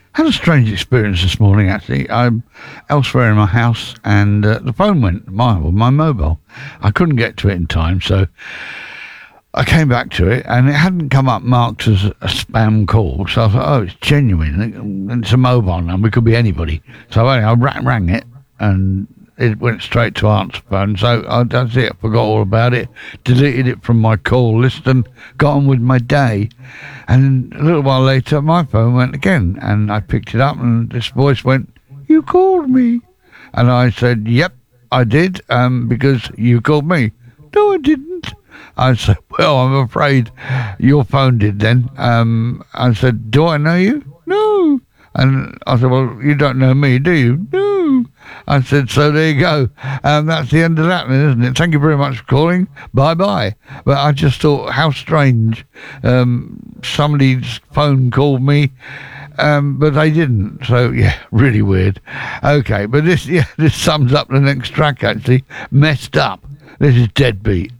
Had a strange experience this morning, actually. I'm elsewhere in my house, and the phone went, my mobile. I couldn't get to it in time, so I came back to it, and it hadn't come up marked as a spam call. So I thought, oh, it's genuine. It's a mobile number. It could be anybody. So I rang it, and it went straight to answer phone. So that's it. I forgot all about it, deleted it from my call list, and got on with my day. And a little while later, my phone went again, and I picked it up, and this voice went, "You called me." And I said, "Yep, I did, because you called me." "No, I didn't." I said, "Well, I'm afraid your phone did then." I said, "Do I know you?" "No." And I said, "Well, you don't know me, do you?" "No." I said, "So there you go. That's the end of that then, isn't it? Thank you very much for calling. Bye-bye." But I just thought, how strange. Somebody's phone called me, but they didn't. So, yeah, really weird. Okay, but this sums up the next track, actually. Messed Up. This is Deadbeat.